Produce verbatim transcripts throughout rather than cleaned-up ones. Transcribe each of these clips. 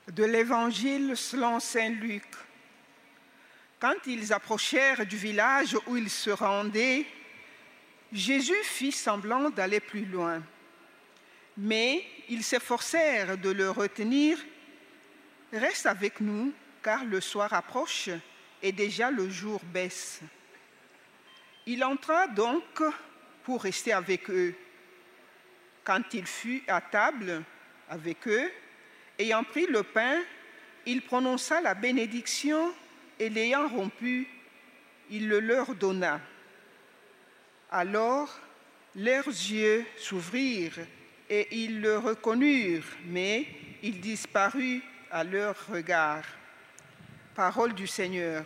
De l'Évangile selon saint Luc. Quand ils approchèrent du village où ils se rendaient, Jésus fit semblant d'aller plus loin. Mais ils s'efforcèrent de le retenir. « Reste avec nous, car le soir approche et déjà le jour baisse. » Il entra donc pour rester avec eux. Quand il fut à table avec eux, ayant pris le pain, il prononça la bénédiction et l'ayant rompu, il le leur donna. Alors, leurs yeux s'ouvrirent et ils le reconnurent, mais il disparut à leur regard. Parole du Seigneur.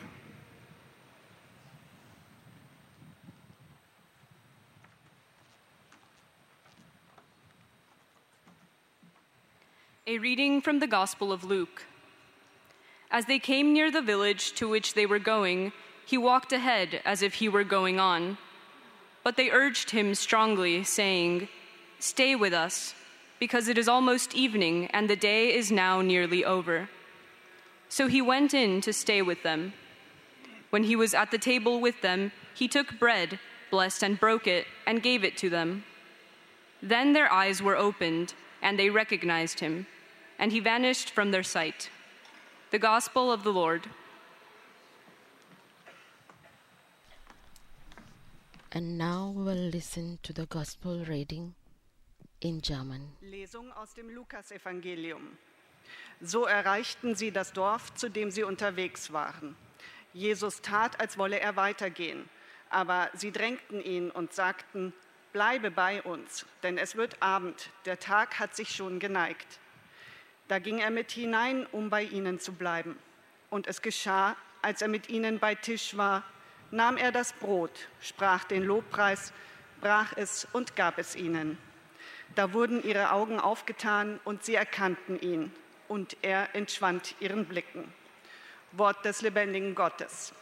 A reading from the Gospel of Luke. As they came near the village to which they were going, he walked ahead as if he were going on. But they urged him strongly, saying, "Stay with us, because it is almost evening and the day is now nearly over." So he went in to stay with them. When he was at the table with them, he took bread, blessed and broke it, and gave it to them. Then their eyes were opened, and they recognized him, and he vanished from their sight. The Gospel of the Lord. And now we'll listen to the Gospel reading in German. Lesung aus dem Lukasevangelium. So erreichten sie das Dorf, zu dem sie unterwegs waren. Jesus tat, als wolle er weitergehen, aber sie drängten ihn und sagten: "Bleibe bei uns, denn es wird Abend, der Tag hat sich schon geneigt." Da ging er mit hinein, um bei ihnen zu bleiben. Und es geschah, als er mit ihnen bei Tisch war, nahm er das Brot, sprach den Lobpreis, brach es und gab es ihnen. Da wurden ihre Augen aufgetan und sie erkannten ihn, und er entschwand ihren Blicken. Wort des lebendigen Gottes.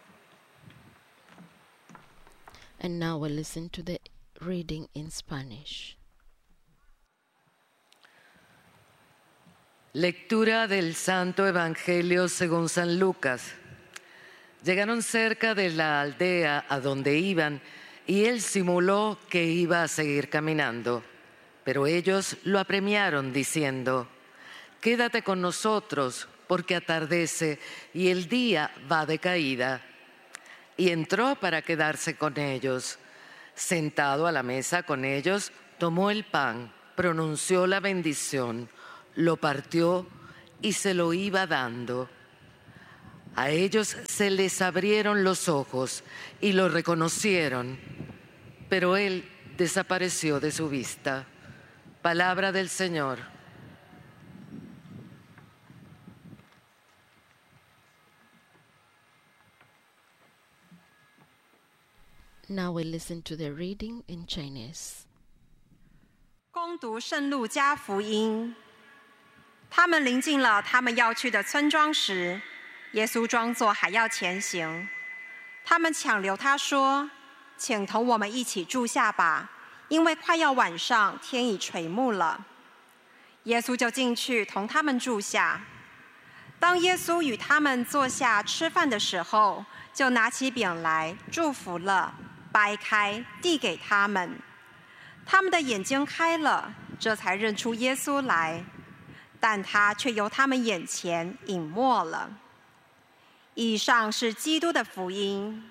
And now we'll listen to the reading in Spanish. Lectura del Santo Evangelio según San Lucas. Llegaron cerca de la aldea a donde iban y él simuló que iba a seguir caminando. Pero ellos lo apremiaron diciendo: "Quédate con nosotros, porque atardece y el día va de caída." Y entró para quedarse con ellos. Sentado a la mesa con ellos, tomó el pan, pronunció la bendición, lo partió y se lo iba dando. A ellos se les abrieron los ojos y lo reconocieron, pero él desapareció de su vista. Palabra del Señor. Now we listen to the reading in Chinese. 恭读圣路加福音。他们临近了他们要去的村庄时，耶稣装作还要前行。他们抢留他说：“请同我们一起住下吧，因为快要晚上，天已垂暮了。”耶稣就进去同他们住下。当耶稣与他们坐下吃饭的时候，就拿起饼来祝福了，掰开递给他们。他们的眼睛开了，这才认出耶稣来，但他却由他们眼前隐没了。以上是基督的福音。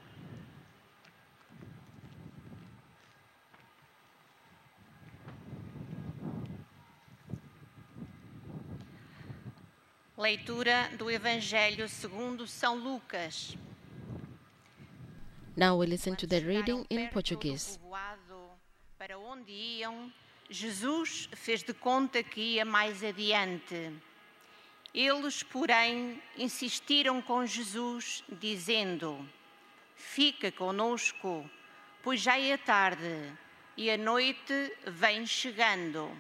Leitura do Evangelho segundo São Lucas. Now we listen to the reading in Portuguese. Para onde iam, Jesus fez de conta que ia mais adiante. Eles, porém, insistiram com Jesus, dizendo: "Fica conosco, pois já é tarde e a noite vem chegando."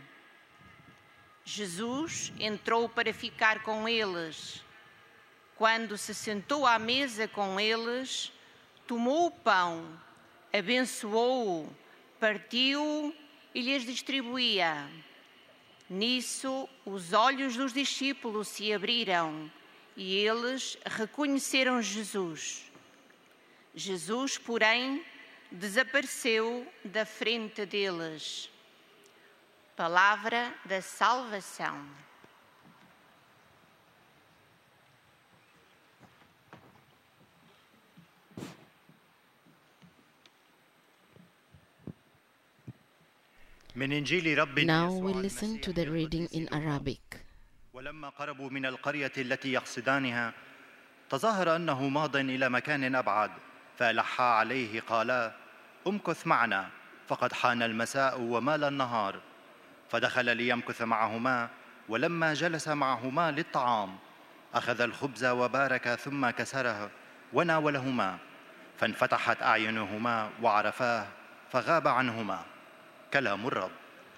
Jesus entrou para ficar com eles. Quando se sentou à mesa com eles, tomou o pão, abençoou-o, partiu-o e lhes distribuía. Nisso, os olhos dos discípulos se abriram e eles reconheceram Jesus. Jesus, porém, desapareceu da frente deles. Palavra da salvação. Now we listen to the reading in Arabic. ولما قربوا من القرية التي يقصدانها تظاهر أنه ماض إلى مكان أبعد فألحا عليه قالا امكث معنا فقد حان المساء ومال النهار فدخل ليمكث معهما ولما جلس معهما للطعام أخذ الخبز وبارك ثم كسره وناولهما فانفتحت أعينهما وعرفاه فغاب عنهما. كلام الرب.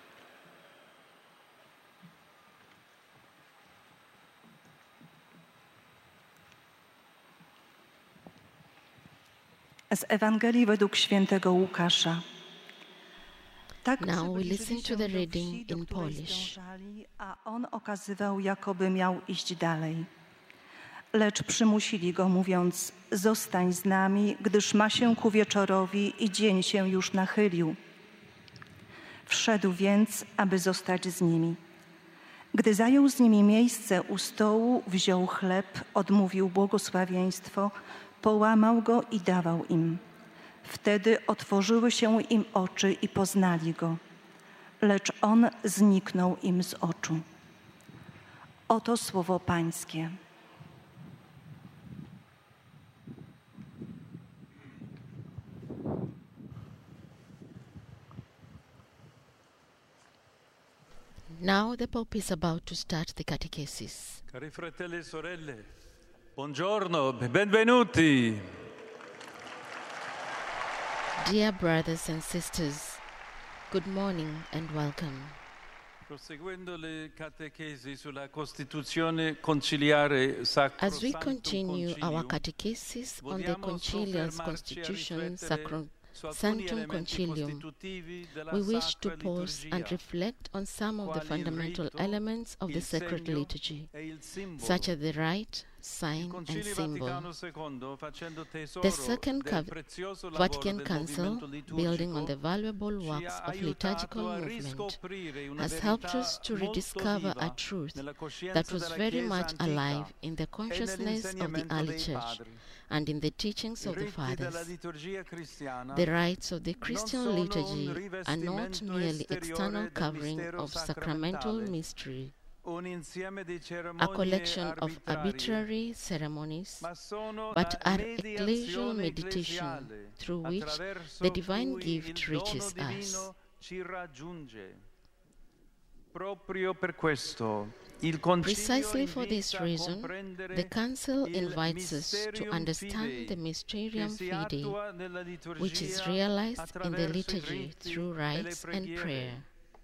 Z Ewangelii według świętego Łukasza. Tak Now we przybliżyli listen to się the do reading wsi, do in której Polish. zdążali, a on okazywał, jakoby miał iść dalej. Lecz przymusili go, mówiąc: zostań z nami, gdyż ma się ku wieczorowi i dzień się już nachylił. Wszedł więc, aby zostać z nimi. Gdy zajął z nimi miejsce u stołu, wziął chleb, odmówił błogosławieństwo, połamał go i dawał im. Wtedy otworzyły się im oczy i poznali go, lecz on zniknął im z oczu. Oto słowo Pańskie. Now the Pope is about to start the catechesis. Cari fratelli e sorelle, buongiorno, benvenuti. Dear brothers and sisters, good morning and welcome. Proseguendo le catechesi sulla Costituzione conciliare Sacrosanctum As we continue our Concilium, catechesis on the vogliamo Conciliar's soffermarci a Constitution riflettere Sacrosanctum su alcuni Sanctum elementi Concilium, costitutivi della we wish to Sacra pause and Liturgia, reflect on some of the quali il fundamental rito, elements of the il sacred segno liturgy, e il simbolo. such as the rite, Il sign, and Concilio symbol. Vaticano secondo, facendo tesoro The Second del Cav- prezioso lavoro Vatican del Council, movimento building on liturgico, the valuable ci works ha of aiutato liturgical a movement, riscoprire una has helped verità us to molto rediscover a viva truth nella coscienza that was della very Chiesa much antica alive in the e consciousness of the nell'insegnamento early dei church padri. and in the teachings I of the riti della fathers. liturgia cristiana The rites of the non Christian sono un liturgy are not rivestimento merely esteriore external del covering mistero of sacramental sacramentale, mystery, un insieme di a cerimonie collection of arbitrarie, arbitrary ceremonies, ma sono but la are ecclesial mediazione meditation ecclesiale through which attraverso the divine cui gift il reaches dono us. divino ci raggiunge. Proprio per questo il Precisely Concilio for this invita a reason, comprendere the Council il invites us to mysterium understand fidei the che Mysterium si Fidei, attua nella liturgia which is realized in the attraverso i liturgy riti through e le rites and preghiere. prayer.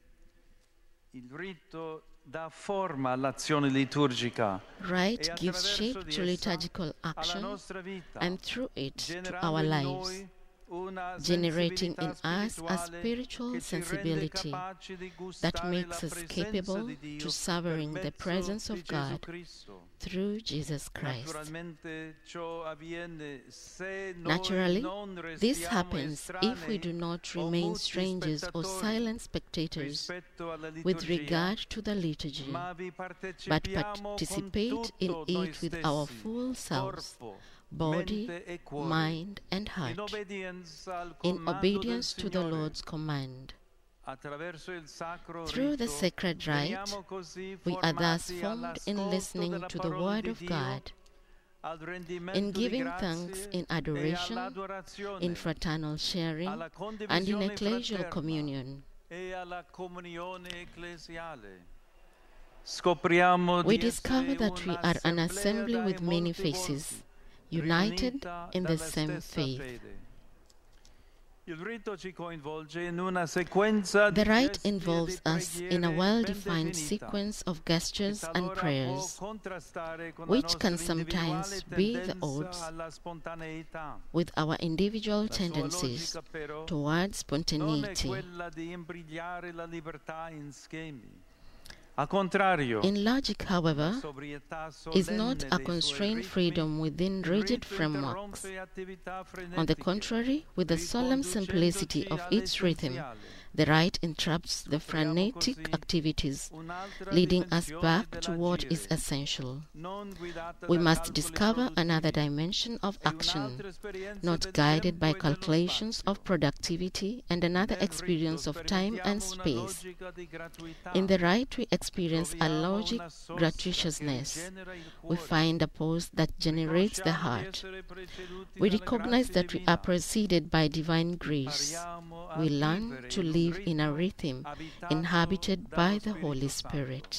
Il rito dà forma all'azione liturgica Rite e gives attraverso shape di to essa liturgical alla action nostra vita, and through it to generando our in lives, noi una generating in sensibilità us a spirituale spiritual che ci rende sensibility capaci di that gustare makes la us presenza capable di Dio to savoring per the mezzo presence di of Gesù God Cristo. through Jesus Christ. Naturalmente ciò avviene se noi Naturally, non this restiamo happens if we do estranei not o remain muti strangers or spettatori silent spectators rispetto alla with liturgia, regard to the liturgy, ma vi but partecipiamo participate con in tutto noi it with our stessi, full selves, corpo, body, mente e cuore, mind, and in heart, obbedienza al in comando obedience del to the Signore. Lord's command. Attraverso il sacro Through the rito, sacred rite, veniamo così we are thus formati formed in all'ascolto listening della to the parola Word di of Dio, God, al rendimento in di giving grazie thanks in e adoration, all'adorazione, in fraternal sharing, alla and in condivisione ecclesial fraterna communion. e alla comunione ecclesiale. Scopriamo We di discover essere that we are an un'assemblea assembly dai with many molti faces, volti, united riunita in the dalla same stessa faith. fede. Il rito ci coinvolge in una sequenza The di rite gesti e involves di us in a preghiere well-defined ben definita, sequence of che gestures and talora può prayers, contrastare con la which nostra can sometimes individuale be the tendenza odds alla spontaneità. with our individual La sua tendencies logica però towards non è spontaneity. quella di imbrigliare la libertà in schemi. In logic, however, is not a constrained freedom within rigid frameworks. On the contrary, with the solemn simplicity of its rhythm, the rite interrupts the frenetic activities, leading us back to what is essential. We must discover another dimension of action, not guided by calculations of productivity, and another experience of time and space. In the rite, we experience a logic gratuitousness. We find a pause that generates the heart. We recognize that we are preceded by divine grace. We learn to live in a rhythm inhabited by the Holy Spirit.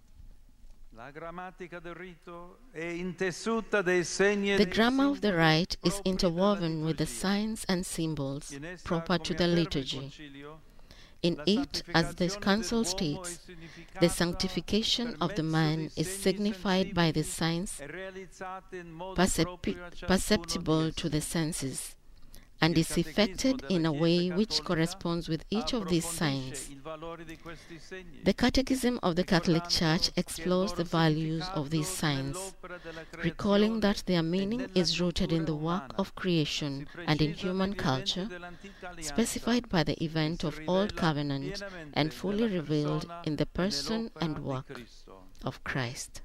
The grammar of the rite is interwoven with the signs and symbols proper to the liturgy. In it, as the Council states, the sanctification of the man is signified by the signs percep- perceptible to the senses, and is effected in a way which corresponds with each of these signs. The Catechism of the Catholic Church explores the values of these signs, recalling that their meaning is rooted in the work of creation and in human culture, specified by the event of Old Covenant and fully revealed in the person and work of Christ.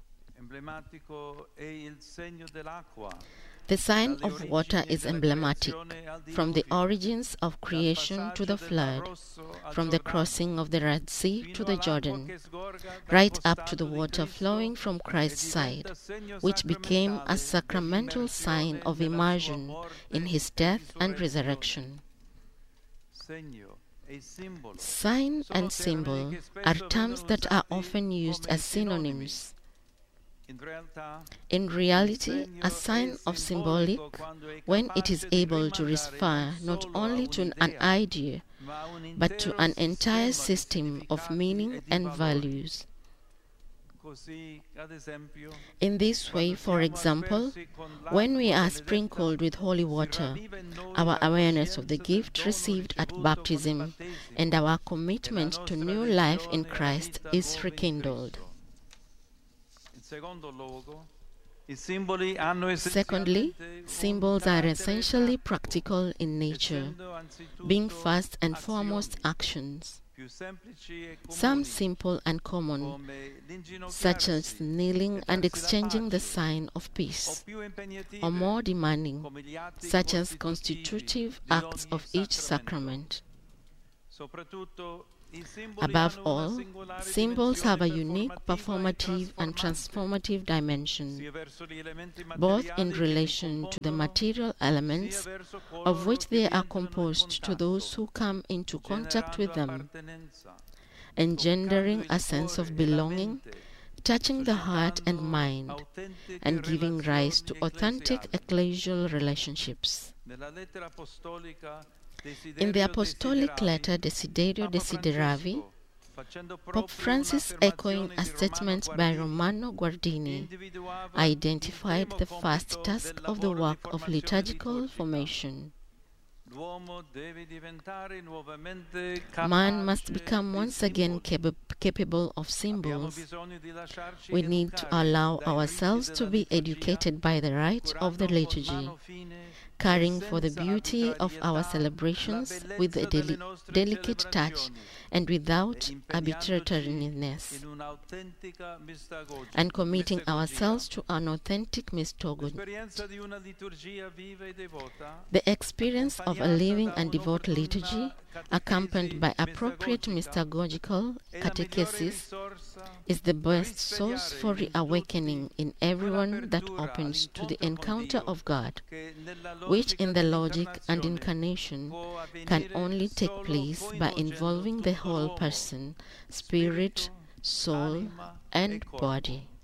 The sign of water is emblematic, from the origins of creation to the flood, from the crossing of the Red Sea to the Jordan, right up to the water flowing from Christ's side, which became a sacramental sign of immersion in his death and resurrection. Sign and symbol are terms that are often used as synonyms. In reality, a sign of symbolic when it is able to refer not only to an idea, but to an entire system of meaning and values. In this way, for example, when we are sprinkled with holy water, our awareness of the gift received at baptism and our commitment to new life in Christ is rekindled. Secondly, symbols are essentially practical in nature, being first and foremost actions. Some simple and common, such as kneeling and exchanging the sign of peace, or more demanding, such as constitutive acts of each sacrament. Above all, symbols have a unique performative and transformative dimension, both in relation to the material elements of which they are composed to those who come into contact with them, engendering a sense of belonging, touching the heart and mind, and giving rise to authentic ecclesial relationships. In the apostolic letter Desiderio Desideravi, Pope Francis, echoing a statement by Romano Guardini, identified the first task of the work of liturgical formation. Man must become once again cap- capable of symbols. We need to allow ourselves to be educated by the rite of the liturgy, caring for the beauty of our celebrations with a deli- delicate touch and without arbitrariness, and committing ourselves to an authentic mystagogy. The experience of a living and devout liturgy, accompanied by appropriate mystagogical catechesis, is the best source for reawakening in everyone that opens to the encounter of God, which in the logic and incarnation can only take place by involving the whole person, spirit, soul, and body.